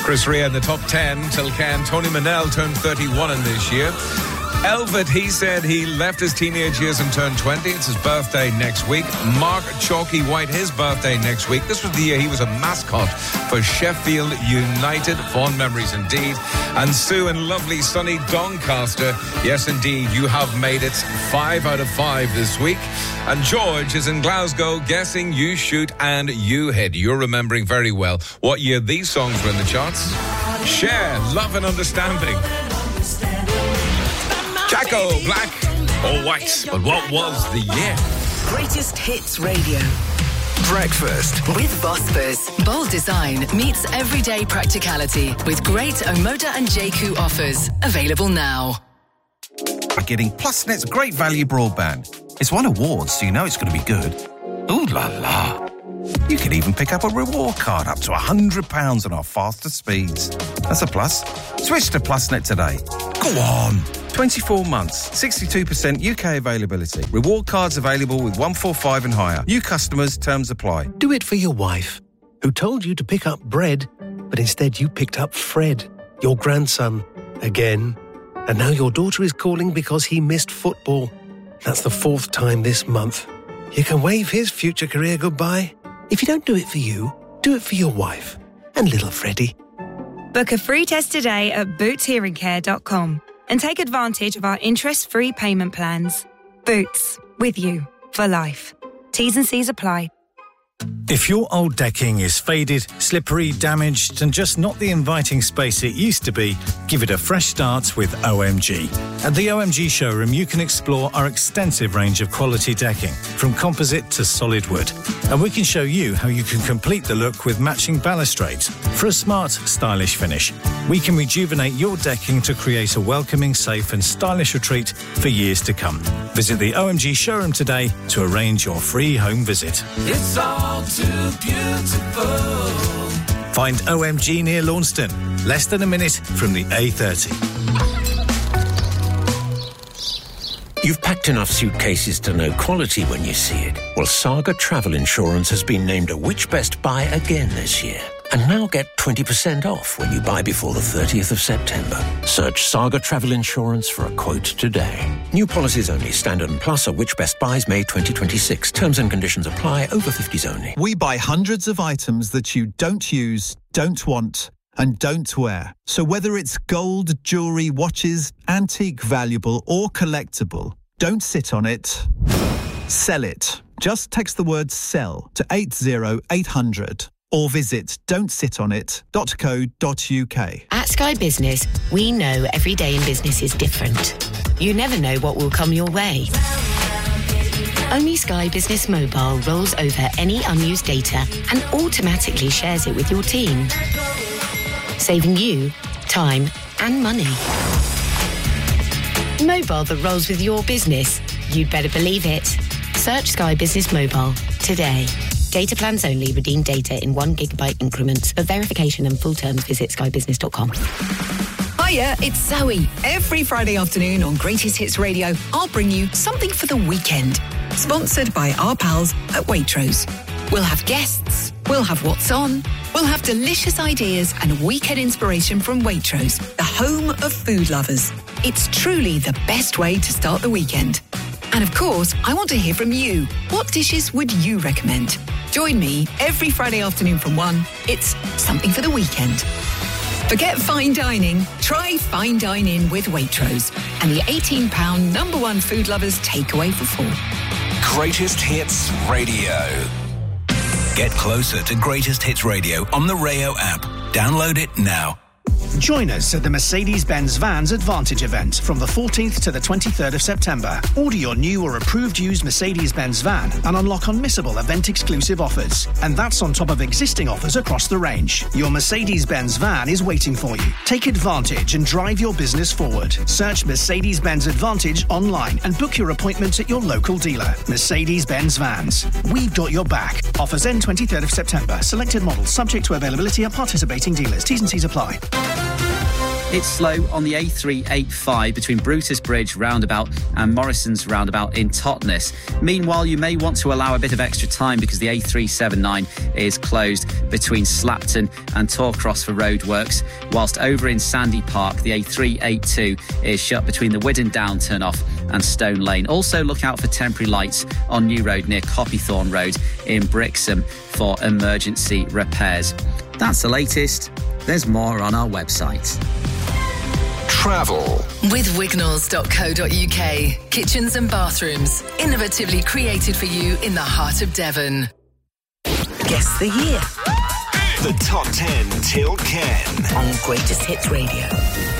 Chris Rea in the top 10 till Can. Tony Manel turned 31 in this year. Elvid, he said he left his teenage years and turned 20. It's his birthday next week. Mark Chalky White, his birthday next week. This was the year he was a mascot for Sheffield United. Fond memories indeed. And Sue in lovely sunny Doncaster. Yes, indeed, you have made it 5 out of 5 this week. And George is in Glasgow, guessing you shoot and you hit. You're remembering very well what year these songs were in the charts. Cher, Love and Understanding. Jacko, Black or White. But what was the year? Greatest Hits Radio. Breakfast with Vosper's. Bold design meets everyday practicality with great Omoda and JQ offers. Available now. Getting PlusNet's great value broadband. It's won awards, so you know it's going to be good. Ooh la la. You can even pick up a reward card up to £100 on our faster speeds. That's a plus. Switch to PlusNet today. Go on. 24 months, 62% UK availability. Reward cards available with 145 and higher. New customers, terms apply. Do it for your wife, who told you to pick up bread, but instead you picked up Fred, your grandson, again. And now your daughter is calling because he missed football. That's the 4th time this month. You can wave his future career goodbye. If you don't do it for you, do it for your wife and little Freddie. Book a free test today at bootshearingcare.com and take advantage of our interest-free payment plans. Boots, with you for life. T's and C's apply. If your old decking is faded, slippery, damaged and just not the inviting space it used to be, give it a fresh start with OMG. At the OMG showroom you can explore our extensive range of quality decking, from composite to solid wood. And we can show you how you can complete the look with matching balustrades for a smart, stylish finish. We can rejuvenate your decking to create a welcoming, safe and stylish retreat for years to come. Visit the OMG showroom today to arrange your free home visit. It's all too beautiful. Find OMG near Launceston, less than a minute from the A30. You've packed enough suitcases to know quality when you see it. Well, Saga Travel Insurance has been named a Which Best Buy again this year. And now get 20% off when you buy before the 30th of September. Search Saga Travel Insurance for a quote today. New policies only. Standard and Plus are Which Best Buys May 2026. Terms and conditions apply. Over 50s only. We buy hundreds of items that you don't use, don't want and don't wear. So whether it's gold, jewellery, watches, antique, valuable or collectible, don't sit on it. Sell it. Just text the word SELL to 80800. Or visit don'tsitonit.co.uk. At Sky Business, we know every day in business is different. You never know what will come your way. Only Sky Business Mobile rolls over any unused data and automatically shares it with your team, saving you time and money. Mobile that rolls with your business. You'd better believe it. Search Sky Business Mobile today. Data plans only. Redeem data in 1 gigabyte increments. For verification and full terms, visit skybusiness.com. Hiya, it's Zoe. Every Friday afternoon on Greatest Hits Radio, I'll bring you something for the weekend. Sponsored by our pals at Waitrose. We'll have guests, we'll have what's on, we'll have delicious ideas and weekend inspiration from Waitrose, the home of food lovers. It's truly the best way to start the weekend. And of course, I want to hear from you. What dishes would you recommend? Join me every Friday afternoon from 1. It's something for the weekend. Forget fine dining. Try fine dining with Waitrose and the £18 #1 food lovers takeaway for 4. Greatest Hits Radio. Get closer to Greatest Hits Radio on the Rayo app. Download it now. Join us at the Mercedes-Benz Vans Advantage event from the 14th to the 23rd of September. Order your new or approved used Mercedes-Benz van and unlock unmissable event-exclusive offers. And that's on top of existing offers across the range. Your Mercedes-Benz van is waiting for you. Take advantage and drive your business forward. Search Mercedes-Benz Advantage online and book your appointment at your local dealer. Mercedes-Benz Vans. We've got your back. Offers end 23rd of September. Selected models subject to availability at participating dealers. T's and C's apply. It's slow on the A385 between Brutus Bridge roundabout and Morrison's roundabout in Totnes. Meanwhile, you may want to allow a bit of extra time because the A379 is closed between Slapton and Torcross for roadworks, whilst over in Sandy Park, the A382 is shut between the Widden Down turn-off and Stone Lane. Also, look out for temporary lights on New Road near Copythorne Road in Brixham for emergency repairs. That's the latest. There's more on our website. Travel with Wignalls.co.uk. Kitchens and bathrooms, innovatively created for you in the heart of Devon. Guess the year. The Top 10 till Ken on Greatest Hits Radio.